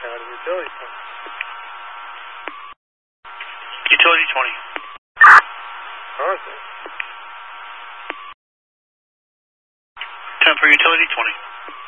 Out of utility. Utility 20. Awesome. 10 for utility 20.